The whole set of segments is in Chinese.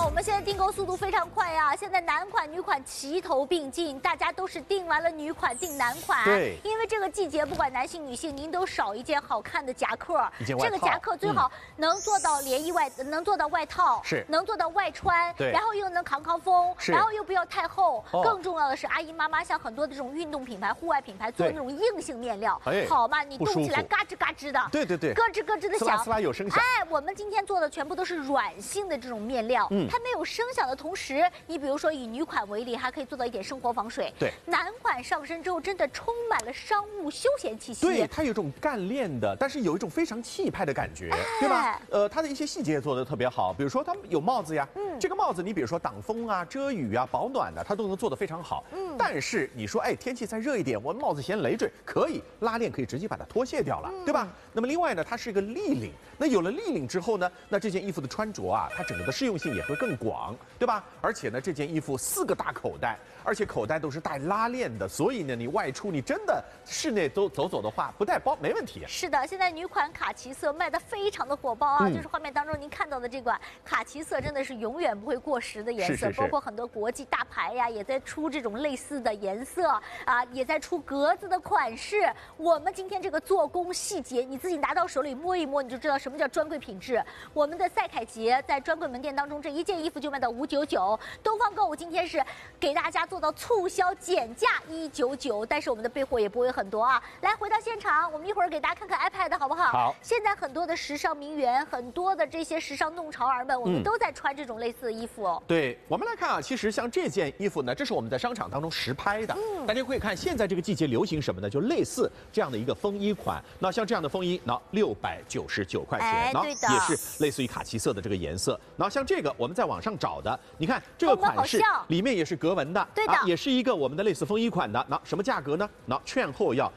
我们现在订购速度非常快啊！现在男款、女款齐头并进，大家都是订完了女款订男款。 对， 因为这个季节不管男性女性，您都少一件好看的夹克。这个夹克最好能做到连衣外，能做到外套， 是能做到外穿， 对， 然后又能扛风，然后又不要太厚。 哦、 更重要的是，阿姨妈妈像很多的这种运动品牌、户外品牌做那种硬性面料，好嘛，你动起来嘎吱嘎吱的， 对对对， 咯吱咯吱的响， 呲啦有声响。 哎，我们今天做的全部都是软性的这种面料，它没有声响的同时，你比如说以女款为例，还可以做到一点生活防水。 对， 男款上身之后，真的充满了商务休闲气息。 对，它有一种干练的，但是有一种非常气派的感觉，对吧？它的一些细节做得特别好，比如说它有帽子呀，这个帽子你比如说挡风啊、遮雨啊、保暖的，它都能做得非常好。但是你说，哎，天气再热一点，我帽子嫌累赘，可以拉链可以直接把它脱卸掉了，对吧？那么另外呢，它是一个立领，那有了立领之后呢，那这件衣服的穿着啊，它整个的适用性也会更广，对吧？而且呢，这件衣服4个大口袋，而且口袋都是带拉链的，所以呢，你外出你真的室内都走的话，不带包没问题。 是的，现在女款卡其色卖得非常的火爆啊，就是画面当中您看到的这款卡其色，真的是永远不会过时的颜色，包括很多国际大牌呀，也在出这种类似的颜色啊，也在出格子的款式。我们今天这个做工细节，你自己拿到手里摸一摸，你就知道什么叫专柜品质。我们的赛凯杰在专柜门店当中，这一件衣服就卖到599，东方购物今天是给大家做到促销减价199，但是我们的备货也不会很多啊。来，回到现场，我们一会儿给大家看看 iPad 好不好？ 好。 现在很多的时尚名媛，很多的这些时尚弄潮儿们，我们都在穿这种类似的衣服哦。 对，我们来看啊，其实像这件衣服呢，这是我们在商场当中实拍的。大家可以看，现在这个季节流行什么呢？就类似这样的一个风衣款。那像这样的风衣，那699块钱，那也是类似于卡其色的这个颜色。然后像这个我们在网上找的，你看这个款式里面也是格纹的， 对的， 也是一个我们的类似风衣款的。那什么价格呢？那券后要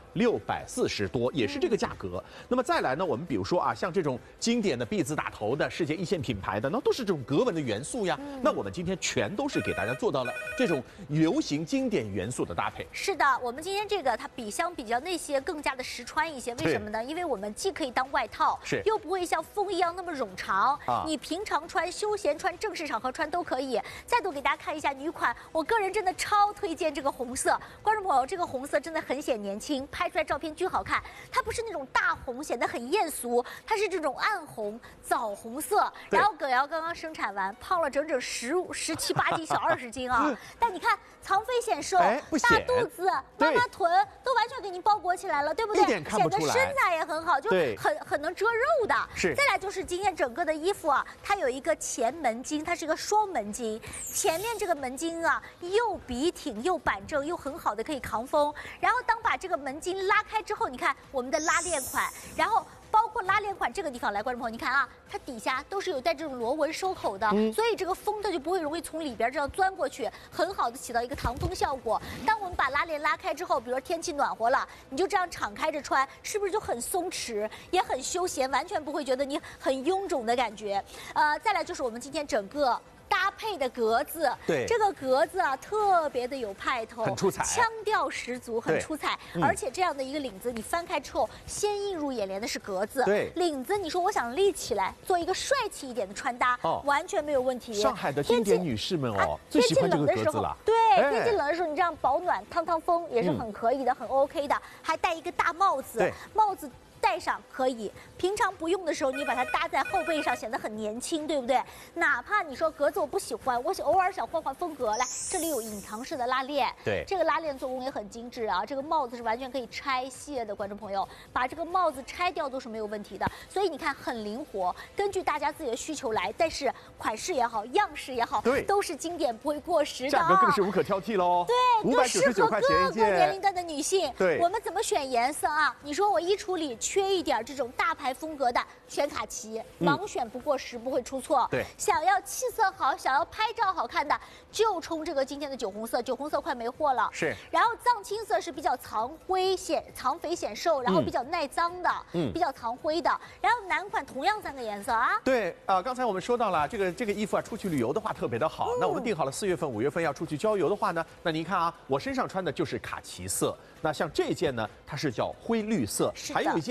640多，也是这个价格。那么再来呢，我们比如说啊，像这种经典的 B 字打头的世界一线品牌的，那都是这种格纹的元素呀。那我们今天全都是给大家做到了这种流行经典元素的搭配。 是的，我们今天这个它相比较那些更加的实穿一些，为什么呢？因为我们既可以当外套，又不会像风一样那么冗长，你平常穿、休闲穿、正式场合穿都可以。再度给大家看一下女款，我个人真的超推荐这个红色，观众朋友，这个红色真的很显年轻，拍出来照片巨好看。它不是那种大红显得很艳俗，它是这种暗红、枣红色。然后葛瑶刚刚生产完，胖了整整17、18斤，小20斤啊！但你看藏飞显瘦，大肚子、妈妈臀都完全给您包裹起来了，对不对？显得身材也很好，就很能遮肉的。 是。 再来就是今天整个的衣服啊，它有一个前门襟，它是一个双门襟，前面这个门襟啊又笔挺又板正又很好的可以扛风。然后当把这个门襟拉开之后，你看我们的拉链款，然后包括拉链款这个地方来，观众朋友，你看啊，它底下都是有带这种螺纹收口的，所以这个风它就不会容易从里边这样钻过去，很好的起到一个挡风效果。当我们把拉链拉开之后，比如说天气暖和了，你就这样敞开着穿，是不是就很松弛，也很休闲，完全不会觉得你很臃肿的感觉？再来就是我们今天整个搭配的格子， 对这个格子啊，特别的有派头， 很出彩， 腔调十足，很出彩。而且这样的一个领子，你翻开之后，先映入眼帘的是格子。 对， 领子，你说我想立起来，做一个帅气一点的穿搭，完全没有问题。 上海的经典女士们哦，最喜欢这个格子了。 对，天气冷的时候，你这样保暖、趟风也是很可以的，很 OK 的。还戴一个大帽子，帽子戴上可以，平常不用的时候，你把它搭在后背上，显得很年轻，对不对？哪怕你说格子我不喜欢，我偶尔想换换风格，来，这里有隐藏式的拉链， 对， 这个拉链做工也很精致啊。这个帽子是完全可以拆卸的，观众朋友，把这个帽子拆掉都是没有问题的。所以你看很灵活，根据大家自己的需求来，但是款式也好，样式也好，都是经典不会过时的， 价格更是无可挑剔喽。 对，更适合各个年龄段的女性。 对， 我们怎么选颜色啊？你说我衣橱里缺一点这种大牌风格的，选卡其，盲选不过时，不会出错。 对， 想要气色好，想要拍照好看的，就冲这个今天的酒红色，酒红色快没货了。 是。 然后藏青色是比较藏肥显瘦，然后比较耐脏的，比较藏灰的。然后男款同样3个颜色啊。 对刚才我们说到了这个衣服啊，出去旅游的话特别的好。那我们定好了4月份、5月份要出去郊游的话呢，那您看啊，我身上穿的就是卡其色。那像这件呢，它是叫灰绿色，还有一件呢。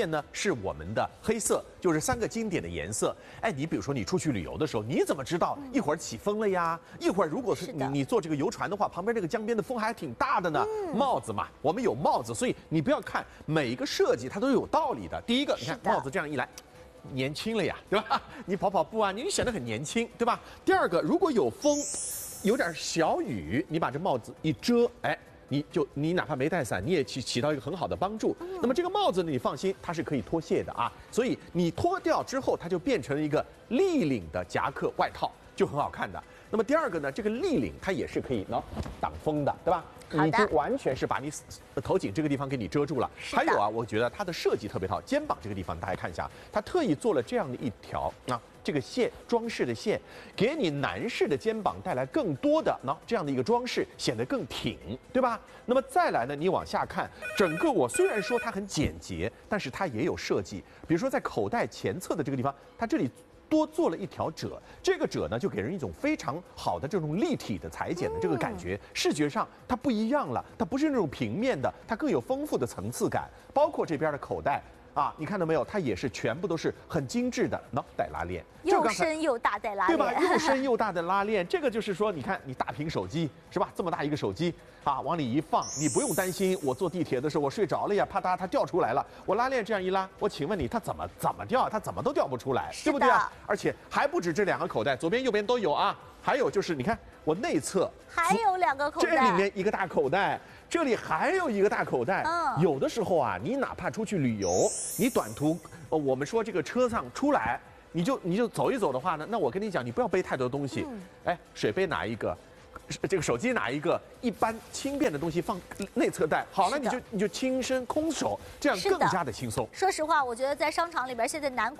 面呢是我们的黑色，就是3个经典的颜色。哎，你比如说你出去旅游的时候，你怎么知道一会儿起风了呀？一会儿如果是你坐这个游船的话，旁边这个江边的风还挺大的呢。帽子嘛，我们有帽子，所以你不要看每一个设计它都有道理的。第一个，你看帽子这样一来。年轻了呀，对吧？你跑跑步啊，你显得很年轻，对吧？第二个，如果有风，有点小雨，你把这帽子一遮，哎，你哪怕没带伞，你也起到一个很好的帮助。那么这个帽子呢，你放心，它是可以脱卸的啊，所以你脱掉之后，它就变成了一个立领的夹克外套，就很好看的。那么第二个呢，这个立领它也是可以挡风的，对吧？已经完全是把你头颈这个地方给你遮住了。还有啊，我觉得它的设计特别好，肩膀这个地方大家看一下，它特意做了这样的一条这个线装饰的线，给你男士的肩膀带来更多的这样的一个装饰，显得更挺，对吧？那么再来呢，你往下看，整个我虽然说它很简洁，但是它也有设计，比如说在口袋前侧的这个地方，它这里多做了一条褶，这个褶呢就给人一种非常好的这种立体的裁剪的这个感觉，视觉上它不一样了，它不是那种平面的，它更有丰富的层次感。包括这边的口袋啊，你看到没有？它也是全部都是很精致的带拉链， 又深又大带拉链， 对吧？又深又大的拉链，这个就是说，你看你大屏手机是吧？这么大一个手机啊，往里一放，你不用担心我坐地铁的时候我睡着了呀，啪嗒它掉出来了。我拉链这样一拉，我请问你它怎么掉？它怎么都掉不出来，对不对啊？而且还不止这2个口袋，左边右边都有啊。还有就是你看我内侧还有2个口袋， 这里面一个大口袋，这里还有一个大口袋。有的时候啊，你哪怕出去旅游，你短途，我们说这个车上出来，你就走一走的话呢，那我跟你讲，你不要背太多东西。哎，水杯拿一个，这个手机拿一个，一般轻便的东西放内侧袋。好了，你就轻身空手，这样更加的轻松。 说实话，我觉得在商场里边现在男